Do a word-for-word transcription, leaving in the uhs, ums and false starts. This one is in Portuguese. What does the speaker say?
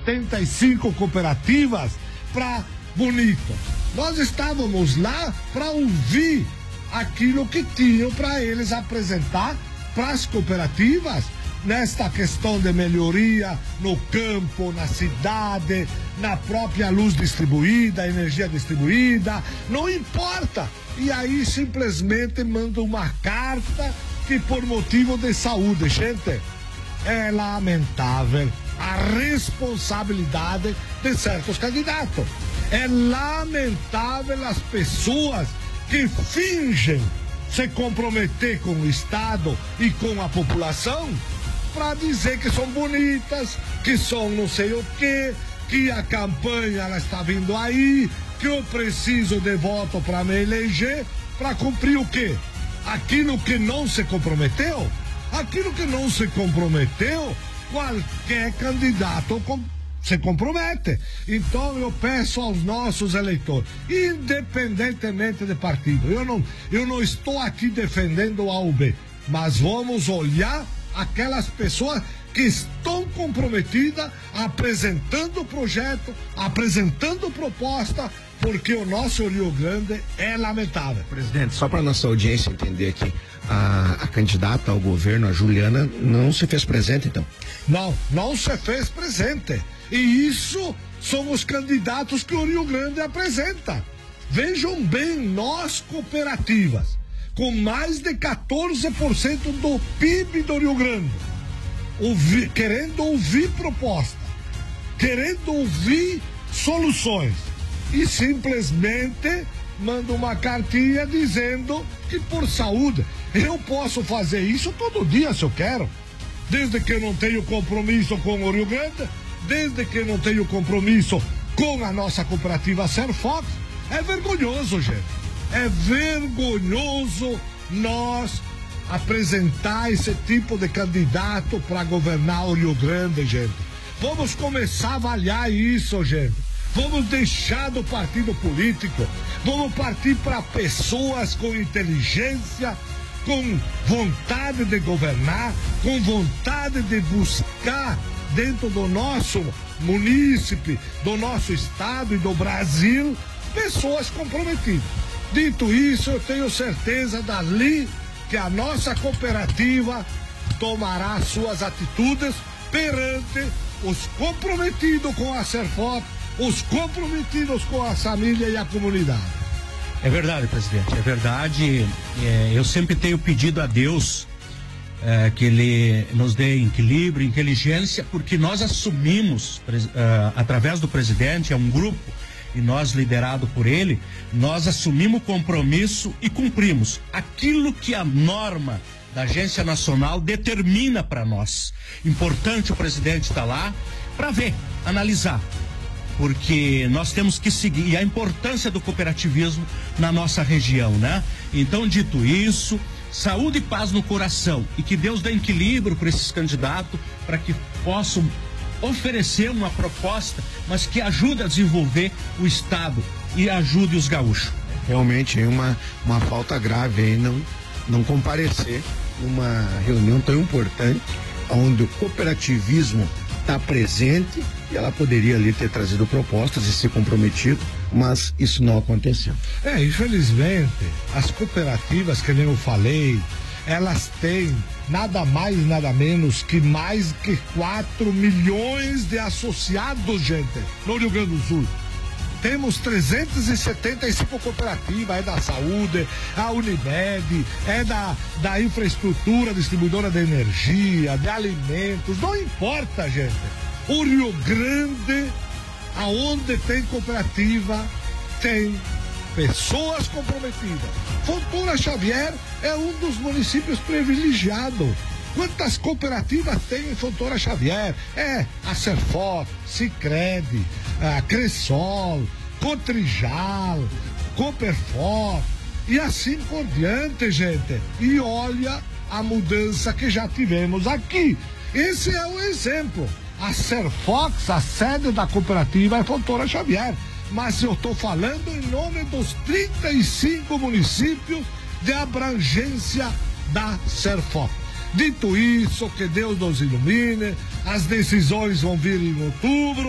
setenta e cinco cooperativas para Bonito. Nós estávamos lá para ouvir aquilo que tinham para eles apresentar para as cooperativas nesta questão de melhoria no campo, na cidade, na própria luz distribuída, energia distribuída, não importa. E aí simplesmente manda uma carta que por motivo de saúde, gente, é lamentável a responsabilidade de certos candidatos. É lamentável as pessoas que fingem se comprometer com o Estado e com a população para dizer que são bonitas, que são não sei o quê, que a campanha ela está vindo aí, que eu preciso de voto para me eleger, para cumprir o quê? Aquilo que não se comprometeu? Aquilo que não se comprometeu, qualquer candidato com se compromete. Então eu peço aos nossos eleitores, independentemente de partido, eu não, eu não estou aqui defendendo o A ou B, mas vamos olhar aquelas pessoas que estão comprometidas, apresentando projeto, apresentando proposta, porque o nosso Rio Grande é lamentável. Presidente, só para nossa audiência entender aqui, a, a candidata ao governo, a Juliana, não se fez presente, então? Não, não se fez presente. E isso são os candidatos que o Rio Grande apresenta. Vejam bem, nós cooperativas, com mais de quatorze por cento do P I B do Rio Grande, ouvi, querendo ouvir proposta, querendo ouvir soluções, e simplesmente manda uma cartinha dizendo que por saúde eu posso fazer isso todo dia se eu quero, desde que eu não tenho compromisso com o Rio Grande, desde que eu não tenho compromisso com a nossa cooperativa Serfox. É vergonhoso, gente. É vergonhoso nós apresentar esse tipo de candidato para governar o Rio Grande, gente. Vamos começar a avaliar isso, gente. Vamos deixar do partido político. Vamos partir para pessoas com inteligência, com vontade de governar, com vontade de buscar dentro do nosso munícipe, do nosso estado e do Brasil, pessoas comprometidas. Dito isso, eu tenho certeza dali que a nossa cooperativa tomará suas atitudes perante os comprometidos com a Serfox, os comprometidos com a família e a comunidade. É verdade, presidente, é verdade. É, eu sempre tenho pedido a Deus é, que Ele nos dê equilíbrio, inteligência, porque nós assumimos, é, através do presidente, é um grupo, e nós, liderado por ele, nós assumimos o compromisso e cumprimos aquilo que a norma da Agência Nacional determina para nós. Importante o presidente estar lá para ver, analisar, porque nós temos que seguir, e a importância do cooperativismo na nossa região, né? Então, dito isso, saúde e paz no coração, e que Deus dê equilíbrio para esses candidatos, para que possam oferecer uma proposta, mas que ajude a desenvolver o Estado e ajude os gaúchos. Realmente é uma, uma falta grave aí não, não comparecer numa reunião tão importante, onde o cooperativismo está presente, e ela poderia ali ter trazido propostas e se comprometido, mas isso não aconteceu. É, infelizmente, as cooperativas, que nem eu falei, elas têm nada mais, nada menos que mais que quatro milhões de associados, gente, no Rio Grande do Sul. Temos trezentas e setenta e cinco cooperativas, é da saúde, a Unimed, é da, da infraestrutura distribuidora de energia, de alimentos, não importa, gente. O Rio Grande, aonde tem cooperativa, tem pessoas comprometidas. Fontoura Xavier é um dos municípios privilegiados. Quantas cooperativas tem em Fontoura Xavier? É a Serfox, Sicredi, a Cressol, Cotrijal, Cooperfox e assim por diante, gente. E olha a mudança que já tivemos aqui. Esse é um exemplo. A Serfox, a sede da cooperativa é Fontoura Xavier. Mas eu estou falando em nome dos trinta e cinco municípios de abrangência da Serfox. Dito isso, que Deus nos ilumine, as decisões vão vir em outubro.